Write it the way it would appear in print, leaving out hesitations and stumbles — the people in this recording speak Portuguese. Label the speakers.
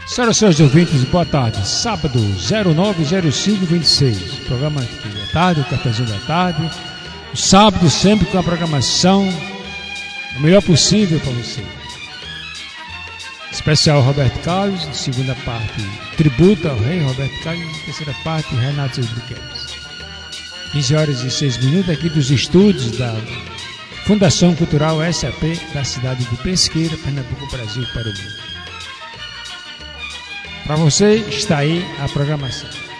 Speaker 1: Senhoras e senhores ouvintes, boa tarde. Sábado, 09/05/26. Programa aqui da tarde, o cafezinho da tarde. O sábado sempre com a programação o melhor possível para você. Especial Roberto Carlos, segunda parte, tributo ao rei Roberto Carlos, terceira parte, Renato Briquetes. 15h06 aqui dos estúdios da Fundação Cultural SAP da cidade de Pesqueira, Pernambuco, Brasil, para o mundo. Para você está aí a programação.